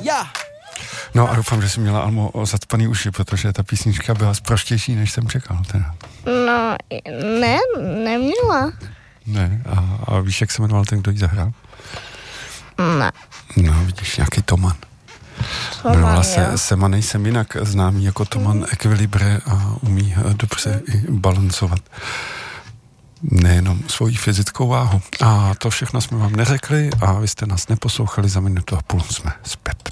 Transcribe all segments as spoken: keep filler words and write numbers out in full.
Yeah. No a doufám, že jsi měla, Almo, zacpaný uši, protože ta písnička byla zproštější, než jsem čekal. Teda. No, ne, neměla. Ne, a, a víš, jak se jmenoval ten, kdo ji zahrál? Ne. No, vidíš, nějaký Toman. Jmenovala se Sema nejsem jinak, známý jako Toman Equilibre a umí dobře i balancovat nejenom svoji fyzickou váhu. A to všechno jsme vám neřekli a vy jste nás neposlouchali, za minutu a půl jsme zpět.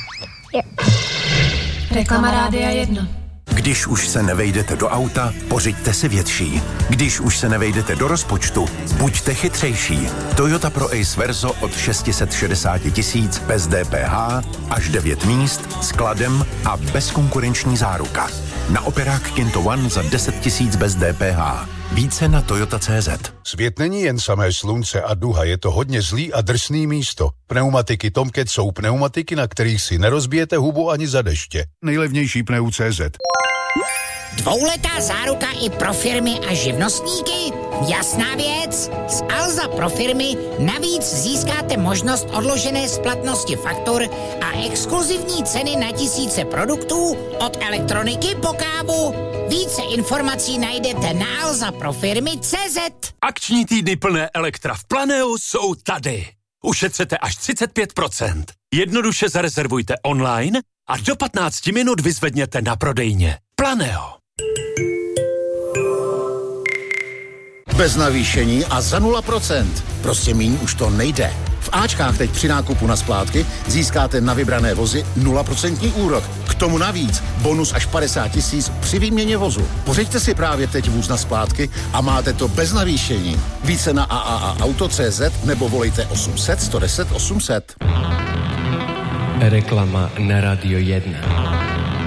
Reklama Rádia jedna. Když už se nevejdete do auta, pořiďte si větší. Když už se nevejdete do rozpočtu, buďte chytřejší. Toyota Pro Ace Verso od šest set šedesát tisíc bez D P H, až devět míst, skladem a bezkonkurenční záruka. Na operák Kinto One za deset tisíc bez D P H. Více na Toyota tečka cé zet. Svět není jen samé slunce a duha, je to hodně zlý a drsný místo. Pneumatiky Tomcat jsou pneumatiky, na kterých si nerozbijete hubu ani za deště. Nejlevnější pneu tečka cé zet. Dvouletá záruka i pro firmy a živnostníky? Jasná věc. Z Alza pro firmy navíc získáte možnost odložené splatnosti faktur a exkluzivní ceny na tisíce produktů od elektroniky po kávu. Více informací najdete na alza pro firmy tečka cé zet. Akční týdny plné Elektra v Planeo jsou tady. Ušetřete až třicet pět procent. Jednoduše zarezervujte online a do patnáct minut vyzvedněte na prodejně. Planeo. Bez navýšení a za nula procent. Prostě míň už to nejde. V Ačkách teď při nákupu na splátky získáte na vybrané vozy nula procent úrok. K tomu navíc bonus až padesát tisíc při výměně vozu. Pořiďte si právě teď vůz na splátky a máte to bez navýšení. Více na a a a auto tečka cé zet nebo volejte osm set, sto deset, osm set. Reklama na Radio jedna.